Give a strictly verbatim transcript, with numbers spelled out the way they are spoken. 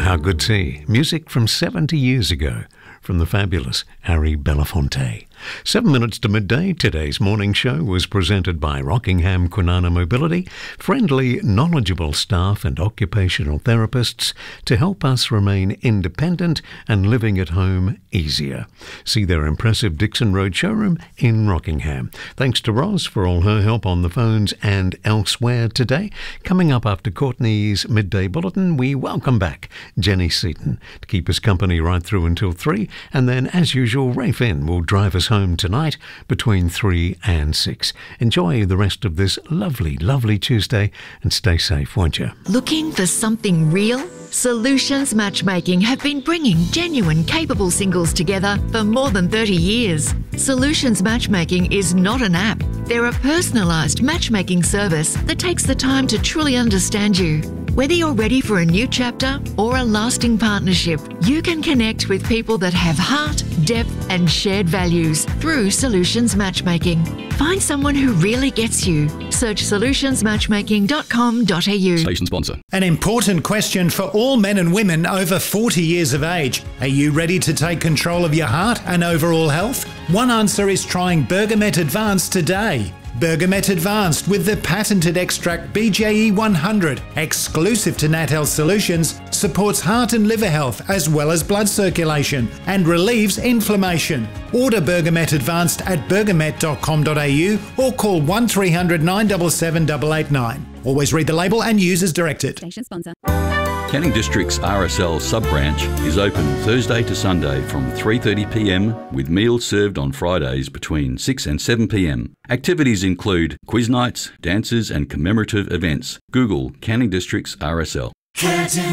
how good's he? Music from seventy years ago from the fabulous Harry Belafonte. Seven minutes to midday, today's morning show was presented by Rockingham Kwinana Mobility, friendly, knowledgeable staff and occupational therapists to help us remain independent and living at home easier. See their impressive Dixon Road showroom in Rockingham. Thanks to Roz for all her help on the phones and elsewhere today. Coming up after Courtney's midday bulletin, we welcome back Jenny Seaton to keep us company right through until three, and then, as usual, Ray Finn will drive us home tonight between three and six. Enjoy the rest of this lovely, lovely Tuesday and stay safe, won't you? Looking for something real? Solutions Matchmaking have been bringing genuine, capable singles together for more than thirty years. Solutions Matchmaking is not an app. They're a personalised matchmaking service that takes the time to truly understand you. Whether you're ready for a new chapter or a lasting partnership, you can connect with people that have heart, depth and shared values through Solutions Matchmaking. Find someone who really gets you. Search solutions matchmaking dot com dot a u. Station sponsor. An important question for all men and women over forty years of age. Are you ready to take control of your heart and overall health? One answer is trying Bergamet Advanced today. Bergamet Advanced with the patented extract B J E one hundred, exclusive to Nat Health Solutions, supports heart and liver health as well as blood circulation and relieves inflammation. Order Bergamet Advanced at bergamet dot com dot a u or call one three hundred nine seven seven eight eight nine. Always read the label and use as directed. Station sponsor. Canning District's R S L sub-branch is open Thursday to Sunday from three thirty p m with meals served on Fridays between six and seven p m. Activities include quiz nights, dances and commemorative events. Google Canning District's R S L.